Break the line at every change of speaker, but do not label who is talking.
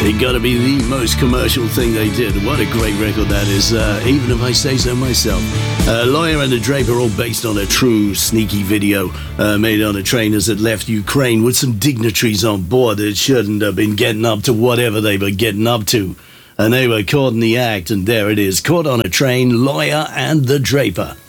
It gotta be the most commercial thing they did. What a great record that is, even if I say so myself. Lawyer and the Draper, all based on a true sneaky video made on a trainers that left Ukraine with some dignitaries on board that shouldn't have been getting up to whatever they were getting up to. And they were caught in the act, and there it is. Caught on a train, Lawyer and the Draper.